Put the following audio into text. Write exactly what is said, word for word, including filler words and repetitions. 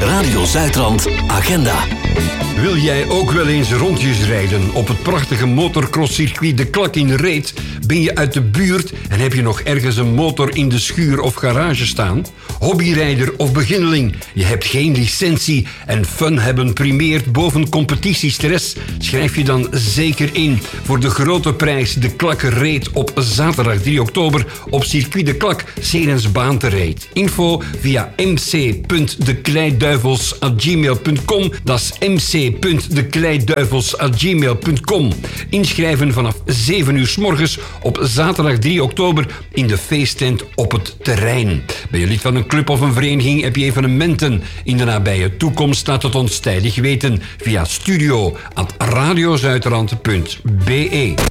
Radio Zuidrand Agenda. Wil jij ook wel eens rondjes rijden op het prachtige motorcrosscircuit De Klak in Reet? Ben je uit de buurt en heb je nog ergens een motor in de schuur of garage staan? Hobbyrijder of beginneling, je hebt geen licentie en fun hebben primeert boven competitiestress? Schrijf je dan zeker in voor de grote prijs De Klak Reet op zaterdag drie oktober op circuit De Klak, Serensbaan te Reet. Info via m c punt de kleiduivels at gmail punt com. Dat is m c punt de kleiduivels at gmail punt com. Inschrijven vanaf zeven uur 's morgens op zaterdag drie oktober in de feesttent op het terrein. Ben je lid van een club of een vereniging, heb je evenementen in de nabije toekomst, laat het ons tijdig weten via studio at radiozuidrand punt b e.